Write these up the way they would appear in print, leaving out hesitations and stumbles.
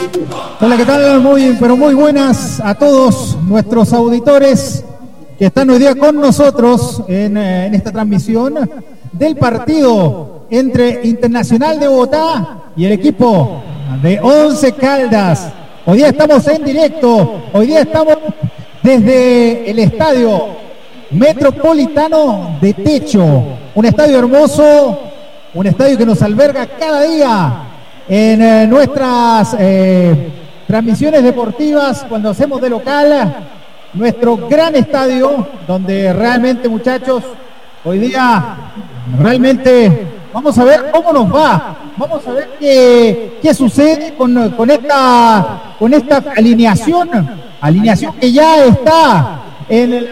Hola, ¿qué tal? Muy buenas a todos nuestros auditores que están hoy día con nosotros en esta transmisión del partido entre Internacional de Bogotá y el equipo de Once Caldas. Hoy día estamos en directo, hoy día estamos desde el estadio Metropolitano de Techo, un estadio hermoso, un estadio que nos alberga cada día en nuestras transmisiones deportivas cuando hacemos de local, nuestro gran estadio donde realmente, muchachos, hoy día realmente vamos a ver cómo nos va, vamos a ver qué sucede con esta alineación que ya está en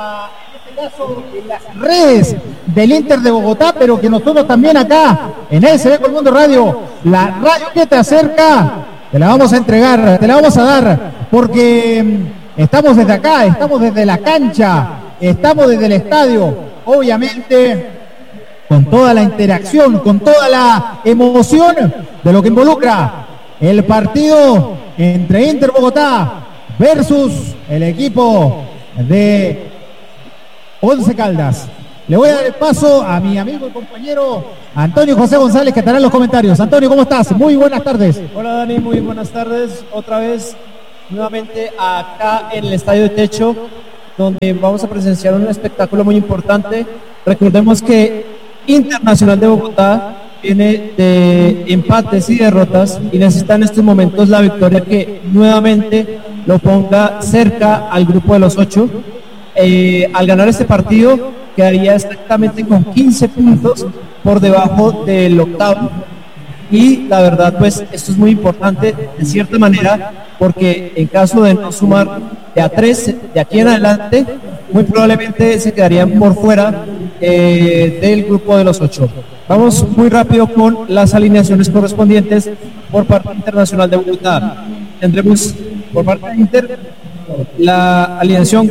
las redes del Inter de Bogotá, pero que nosotros también acá en ASB Colmundo Radio, la radio que te acerca, te la vamos a entregar, te la vamos a dar, porque estamos desde acá, estamos desde la cancha, estamos desde el estadio, obviamente con toda la interacción, con toda la emoción de lo que involucra el partido entre Inter Bogotá versus el equipo de Once Caldas. Le voy a dar el paso a mi amigo y compañero Antonio José González, que estará en los comentarios. Antonio, ¿cómo estás? Muy buenas tardes. Hola Dani, muy buenas tardes. Otra vez, nuevamente acá en el Estadio de Techo, donde vamos a presenciar un espectáculo muy importante. Recordemos que Internacional de Bogotá viene de empates y derrotas y necesita en estos momentos la victoria que nuevamente lo ponga cerca al grupo de los 8. Al ganar este partido quedaría exactamente con 15 puntos por debajo del octavo, y la verdad pues esto es muy importante de cierta manera, porque en caso de no sumar de a 3 de aquí en adelante, muy probablemente se quedarían por fuera del grupo de los 8. Vamos muy rápido con las alineaciones correspondientes por parte Internacional de Bogotá. Tendremos por parte de Inter la alineación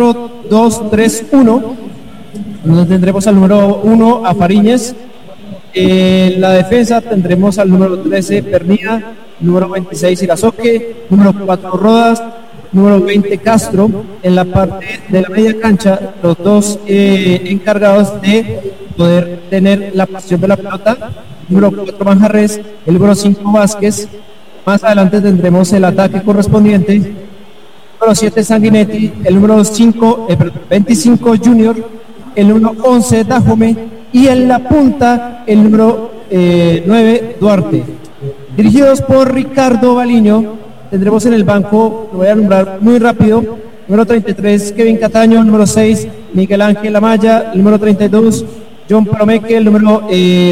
4-2-3-1, donde tendremos al número 1 a Fariñez. En la defensa tendremos al número 13 Pernía, número 26 Irazoque, número 4 Rodas, número 20 Castro. En la parte de la media cancha, los dos encargados de poder tener la posición de la pelota, número 4 Manjarres, el número 5 Vázquez. Más adelante tendremos el ataque correspondiente, número 7 Sanguinetti, el número 25 Junior, el número 11 Dajome, y en la punta el número 9 Duarte. Dirigidos por Ricardo Baliño, tendremos en el banco, lo voy a nombrar muy rápido: número 33 Kevin Cataño, número 6 Miguel Ángel Amaya, el número 32 John Palomeque, el número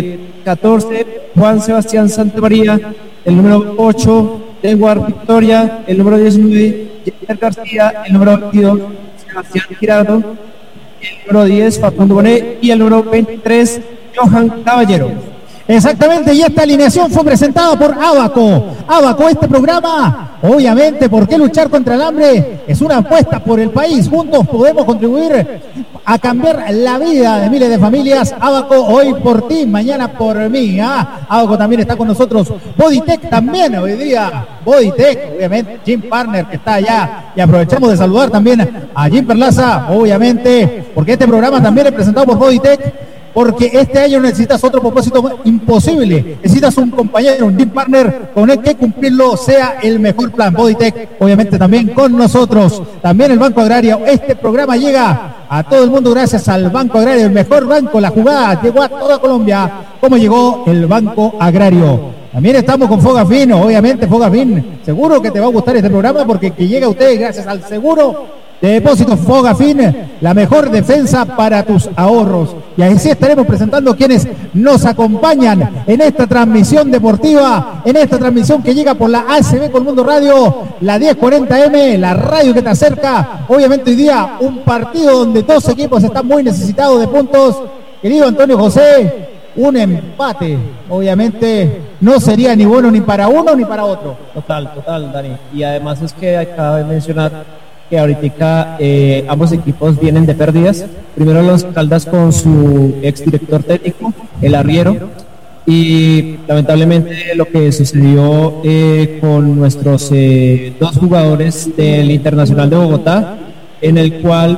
14 Juan Sebastián Santamaría, el número 8 Edward Victoria, el número 19 Javier García, el número 22 Sebastián Girardo, el número 10 Facundo Bonet y el número 23 Johan Caballero. Exactamente, y esta alineación fue presentada por Abaco. Abaco, este programa, obviamente, ¿por qué luchar contra el hambre? Es una apuesta por el país. Juntos podemos contribuir a cambiar la vida de miles de familias. Abaco, hoy por ti, mañana por mí. Abaco también está con nosotros. Bodytech también hoy día. Bodytech, obviamente, Jim Partner, que está allá. Y aprovechamos de saludar también a Jim Perlaza, obviamente, porque este programa también es presentado por Bodytech. Porque este año necesitas otro propósito imposible, necesitas un compañero, un team partner con el que cumplirlo sea el mejor plan. Bodytech, obviamente también con nosotros, también el Banco Agrario. Este programa llega a todo el mundo gracias al Banco Agrario, el mejor banco. La jugada llegó a toda Colombia, como llegó el Banco Agrario. También estamos con Fogafín, obviamente Fogafín, seguro que te va a gustar este programa porque que llega a ustedes gracias al seguro de depósitos Fogafín, la mejor defensa para tus ahorros. Y así estaremos presentando quienes nos acompañan en esta transmisión deportiva, en esta transmisión que llega por la ASB Colmundo Radio, la 1040M, la radio que te acerca. Obviamente hoy día un partido donde dos equipos están muy necesitados de puntos. Querido Antonio José, un empate, obviamente, no sería ni bueno ni para uno ni para otro. Total, Dani. Y además es que acaba de mencionar que ahorita ambos equipos vienen de pérdidas. Primero los Caldas con su exdirector técnico, el arriero, y lamentablemente lo que sucedió con nuestros dos jugadores del Internacional de Bogotá, en el cual